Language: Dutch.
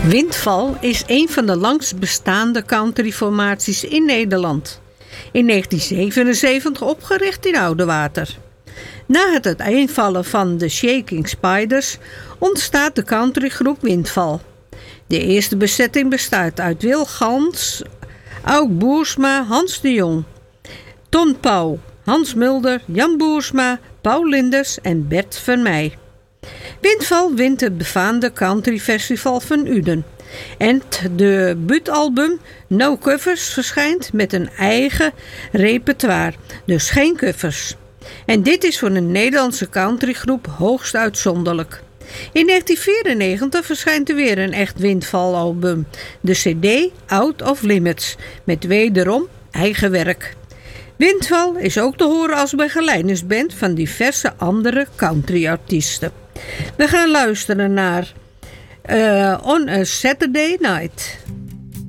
Windval is een van de langst bestaande countryformaties in Nederland. In 1977 opgericht in Oudewater. Na het uiteenvallen van de Shaking Spiders ontstaat de countrygroep Windval. De eerste bezetting bestaat uit Wil Gans, Auk Boersma, Hans de Jong, Ton Pauw, Hans Mulder, Jan Boersma, Paul Linders en Bert Vermeij. Windval wint het befaamde Country Festival van Uden. En het debuutalbum No Covers verschijnt met een eigen repertoire, dus geen covers. En dit is voor een Nederlandse countrygroep hoogst uitzonderlijk. In 1994 verschijnt er weer een echt Windval-album, de CD Out of Limits, met wederom eigen werk. Windval is ook te horen als begeleidingsband van diverse andere countryartiesten. We gaan luisteren naar On a Saturday Night.